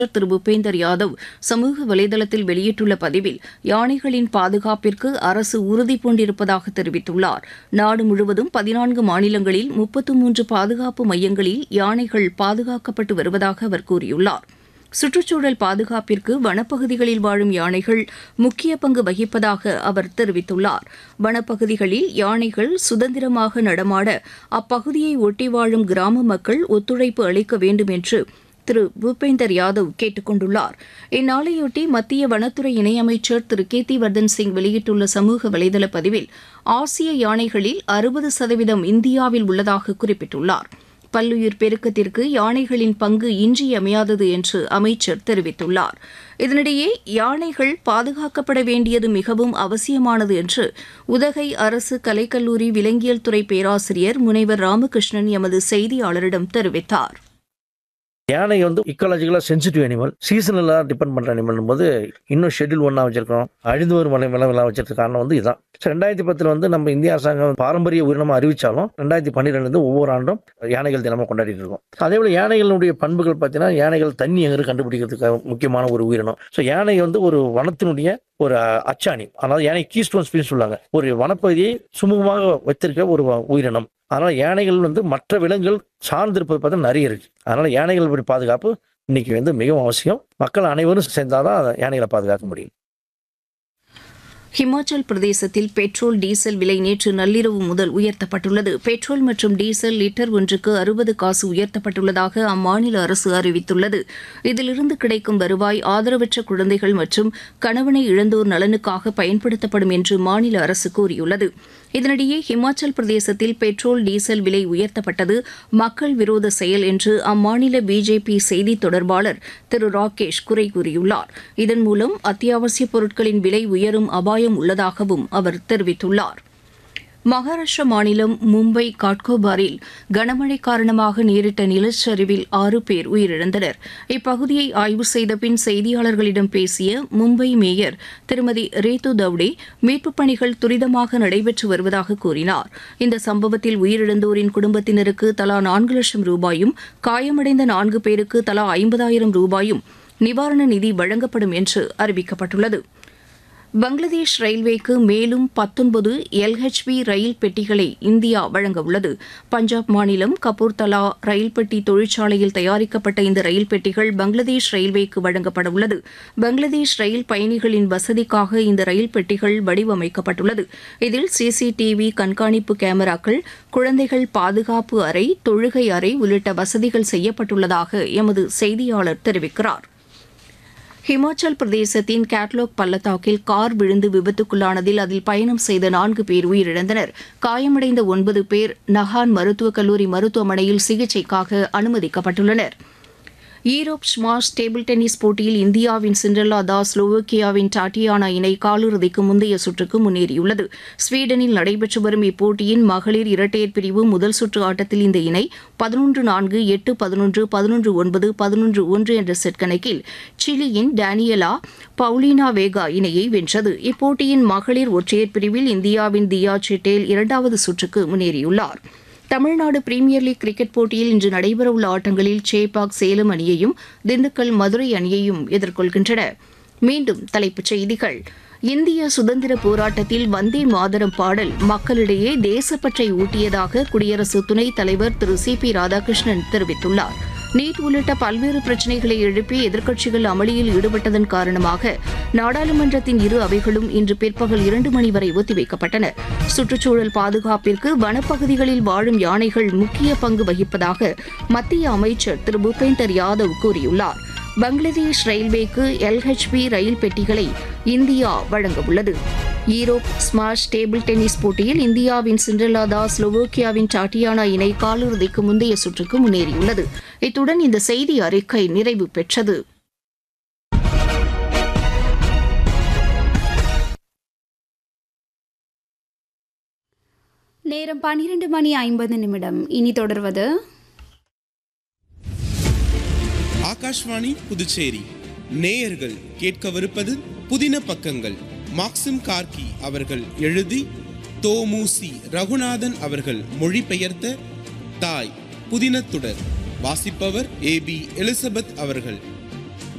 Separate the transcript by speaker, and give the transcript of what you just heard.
Speaker 1: திரு பூபேந்தர் யாதவ் சமூக வலைதளத்தில் வெளியிட்டுள்ள பதிவில் யானைகளின் பாதுகாப்பிற்கு அரசு உறுதி பூண்டிருப்பதாக தெரிவித்துள்ளார். நாடு முழுவதும் 14 மாநிலங்களில் 33 பாதுகாப்பு மையங்களில் யானைகள் பாதுகாக்கப்பட்டு வருவதாக அவர் கூறியுள்ளார். சுற்றுச்சூழல் பாதுகாப்பிற்கு வனப்பகுதிகளில் வாழும் யானைகள் முக்கிய பங்கு வகிப்பதாக அவர் தெரிவித்துள்ளார். வனப்பகுதிகளில் யானைகள் சுதந்திரமாக நடமாட அப்பகுதியை ஒட்டி வாழும் கிராம மக்கள் ஒத்துழைப்பு அளிக்க வேண்டும் என்று திரு பூபேந்தர் யாதவ் கேட்டுக் கொண்டுள்ளார். இந்நாளையொட்டி மத்திய வனத்துறை இணையமைச்சர் திரு கீர்த்திவர்தன் சிங் வெளியிட்டுள்ள சமூக வலைதள பதிவில் ஆசிய யானைகளில் 60% இந்தியாவில் உள்ளதாக குறிப்பிட்டுள்ளார். பல்லுயிர் பெருக்கத்திற்கு யானைகளின் பங்கு இன்றியமையாதது என்று அமைச்சர் தெரிவித்துள்ளார். இதனிடையே யானைகள் பாதுகாக்கப்பட வேண்டியது மிகவும் அவசியமானது என்று உதகை அரசு கலைக்கல்லூரி விலங்கியல் துறை பேராசிரியர் முனைவர் ராமகிருஷ்ணன் எமது செய்தியாளரிடம் தெரிவித்தார்.
Speaker 2: யானை இக்காலஜிக்கலாக சென்சிட்டிவ் அனிமல், சீசனலாக டிபெண்ட் பண்ணுற அனிமல் போது இன்னும் ஷெட்யூல் 1 வச்சிருக்கோம். அழிந்து வரும் விலங்குகளாக வச்சிருக்க காரணம் இதுதான். 2010 நம்ம இந்திய அரசாங்கம் பாரம்பரிய உயிரினமாக அறிவிச்சாலும் 2012 ஒவ்வொரு ஆண்டும் யானைகள் தினமாக கொண்டாடிட்டு இருக்கோம். அதே போல யானைகளுடைய பண்புகள் பார்த்தீங்கன்னா, யானைகள் தண்ணி எங்கே கண்டுபிடிக்கிறதுக்கு முக்கியமான ஒரு உயிரினம். ஸோ யானை ஒரு வனத்தினுடைய ஒரு அச்சாணி. அதாவது யானை கீஸ்டோன் ஸ்பீஸ் சொல்லுவாங்க. ஒரு வனப்பகுதியை சுமூகமாக வைத்திருக்க ஒரு உயிரினம். அதனால யானைகள் மற்ற விலங்குகள் சார்ந்திருப்பது பார்த்தா நிறைய இருக்கு. அதனால யானைகள் பாதுகாப்பு இன்னைக்கு மிகவும் அவசியம். மக்கள் அனைவரும் சேர்ந்தாதான் யானைகளை பாதுகாக்க முடியும்.
Speaker 1: ஹிமாச்சல் பிரதேசத்தில் பெட்ரோல் டீசல் விலை நேற்று நள்ளிரவு முதல் உயர்த்தப்பட்டுள்ளது. பெட்ரோல் மற்றும் டீசல் லிட்டர் ஒன்றுக்கு 60 காசு உயர்த்தப்பட்டுள்ளதாக அம்மாநில அரசு அறிவித்துள்ளது. இதிலிருந்து கிடைக்கும் வருவாய் ஆதரவற்ற குழந்தைகள் மற்றும் கணவனை இழந்தோர் நலனுக்காக பயன்படுத்தப்படும் என்று மாநில அரசு கூறியுள்ளது. இதனிடையே ஹிமாச்சல் பிரதேசத்தில் பெட்ரோல் டீசல் விலை உயர்த்தப்பட்டது மக்கள் விரோத செயல் என்று அம்மாநில பிஜேபி செய்தி தொடர்பாளர் திரு ராகேஷ் குறை கூறியுள்ளார். இதன் மூலம் அத்தியாவசிய பொருட்களின் விலை உயரும் அபாயம் உள்ளதாகவும் அவர் தெரிவித்துள்ளார். மகாராஷ்டிரா மாநிலம் மும்பை காட்கோபாரில் கனமழை காரணமாக நேரிட்ட நிலச்சரிவில் 6 பேர் உயிரிழந்தனர். இப்பகுதியை ஆய்வு செய்த பின் செய்தியாளர்களிடம் பேசிய மும்பை மேயர் திருமதி ரேது தவ்டே மீட்புப் பணிகள் துரிதமாக நடைபெற்று வருவதாக கூறினார். இந்த சம்பவத்தில் உயிரிழந்தோரின் குடும்பத்தினருக்கு தலா 4 லட்சம் ரூபாயும், காயமடைந்த 4 பேருக்கு தலா 50,000 ரூபாயும் நிவாரண நிதி வழங்கப்படும் என்று அறிவிக்கப்பட்டுள்ளது. பங்களாதேஷ் ரயில்வேக்கு மேலும் 19 LHB ரயில் பெட்டிகளை இந்தியா வழங்க உள்ளது. பஞ்சாப் மாநிலம் கபூர்தலா ரயில் பெட்டி தொழிற்சாலையில் தயாரிக்கப்பட்ட இந்த ரயில் பெட்டிகள் பங்களாதேஷ் ரயில்வேக்கு வழங்கப்பட உள்ளது. பங்களாதேஷ் ரயில் பயணிகளின் வசதிக்காக இந்த ரயில் பெட்டிகள் வடிவமைக்கப்பட்டுள்ளது. இதில் CCTV கண்காணிப்பு கேமராக்கள், குழந்தைகள் பாதுகாப்பு அறை, தொழுகை அறை உள்ளிட்ட வசதிகள் செய்யப்பட்டுள்ளதாக எமது செய்தியாளர் தெரிவிக்கிறார். ஹிமாச்சல் பிரதேசத்தின் கேட்லாக் பள்ளத்தாக்கில் கார் விழுந்து விபத்துக்குள்ளானதில் அதில் பயணம் செய்த 4 பேர் உயிரிழந்தனர். காயமடைந்த 9 பேர் நஹான் மருத்துவக் கல்லூரி மருத்துவமனையில் சிகிச்சைக்காக அனுமதிக்கப்பட்டுள்ளனர். ஈரோப் ஸ்மாஷ் டேபிள் டென்னிஸ் போட்டியில் இந்தியாவின் சிண்ட்ரெல்லா தாஸ் ஸ்லோவேக்கியாவின் டாட்டியானா இணை காலிறுதிக்கு முந்தைய சுற்றுக்கு முன்னேறியுள்ளது. ஸ்வீடனில் நடைபெற்று வரும் இப்போட்டியின் மகளிர் இரட்டையர் பிரிவு முதல் சுற்று ஆட்டத்தில் இந்த இணை 11-4, 8-11, 11-9, 11-1 என்ற செட் கணக்கில் சிலியின் டேனியலா பவுலினா வேகா இணையை வென்றது. இப்போட்டியின் மகளிர் ஒற்றையர் பிரிவில் இந்தியாவின் தியா செட்டேல் 2வது சுற்றுக்கு முன்னேறியுள்ளார். தமிழ்நாடு பிரீமியர் லீக் கிரிக்கெட் போட்டியில் இன்று நடைபெறவுள்ள ஆட்டங்களில் சேப்பாக் சேலம் அணியையும், திண்டுக்கல் மதுரை அணியையும் எதிர்கொள்கின்றன. மீண்டும் தலைப்புச் செய்திகள். இந்திய சுதந்திர போராட்டத்தில் வந்தே மாதரம் பாடல் மக்களிடையே தேசப்பற்றை ஊட்டியதாக குடியரசு துணைத் தலைவர் திரு CP ராதாகிருஷ்ணன் தெரிவித்துள்ளார். நீட் உள்ளிட்ட பல்வேறு பிரச்சினைகளை எழுப்பி எதிர்க்கட்சிகள் அமளியில் ஈடுபட்டதன் காரணமாக நாடாளுமன்றத்தின் இரு அவைகளும் இன்று பிற்பகல் 2 மணி வரை ஒத்திவைக்கப்பட்டன. சுற்றுச்சூழல் பாதுகாப்பிற்கு வனப்பகுதிகளில் வாழும் யானைகள் முக்கிய பங்கு வகிப்பதாக மத்திய அமைச்சர் திரு பூபேந்தர் யாதவ் கூறியுள்ளார். பங்களாதேஷ் ரயில்வேக்கு LHB ரயில் பெட்டிகளை India வழங்கவுள்ளது. Europe smash table tennis போட்டியில் இந்தியாவின் சிண்ட்ரெல்லா தாஸ் ஸ்லோவேக்கியாவின் டாட்டியானா இணை காலிறுதிக்கு முந்தைய சுற்றுக்கு முன்னேறியுள்ளது. இத்துடன் இந்த செய்தி அறிக்கை நிறைவு பெற்றது.
Speaker 3: நேரம் 12:50. இனி தொடர்வது
Speaker 4: ஆகாஷ்வாணி புதுச்சேரி. நேயர்கள் கேட்கவிருப்பது புதின பக்கங்கள். மாக்சிம் கார்கி அவர்கள் எழுதி தோமுசி ரகுநாதன் அவர்கள் மொழிபெயர்த்த தாய் புதினத்துடர். வாசிப்பவர் AB எலிசபெத் அவர்கள்.